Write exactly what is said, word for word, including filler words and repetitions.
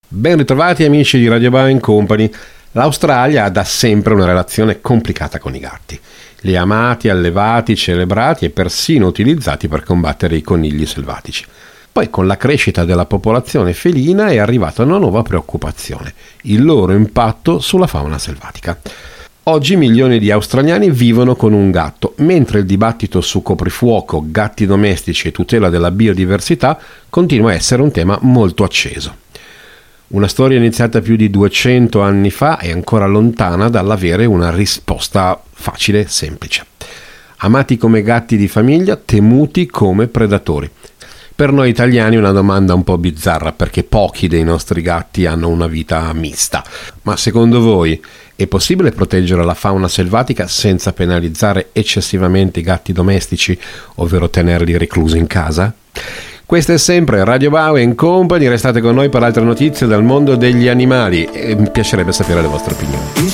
Ben ritrovati amici di Radio Bao Company. L'Australia ha da sempre una relazione complicata con i gatti. Li ha amati, allevati, celebrati e persino utilizzati per combattere i conigli selvatici. Poi con la crescita della popolazione felina è arrivata una nuova preoccupazione: il loro impatto sulla fauna selvatica. Oggi milioni di australiani vivono con un gatto, mentre il dibattito su coprifuoco, gatti domestici e tutela della biodiversità continua a essere un tema molto acceso. Una storia iniziata più di duecento anni fa è ancora lontana dall'avere una risposta facile e semplice. Amati come gatti di famiglia, temuti come predatori. Per noi italiani è una domanda un po' bizzarra, perché pochi dei nostri gatti hanno una vita mista. Ma secondo voi è possibile proteggere la fauna selvatica senza penalizzare eccessivamente i gatti domestici, ovvero tenerli reclusi in casa? Questa è sempre Radio Bao Company, restate con noi per altre notizie dal mondo degli animali e mi piacerebbe sapere le vostre opinioni.